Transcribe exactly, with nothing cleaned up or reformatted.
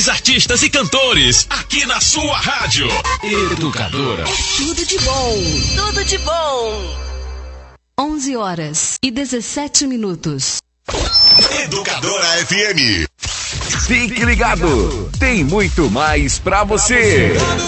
melhores artistas e cantores, aqui na sua rádio. Educadora. É tudo de bom, tudo de bom. onze horas e dezessete minutos. Educadora F M. Fique ligado, tem muito mais pra você.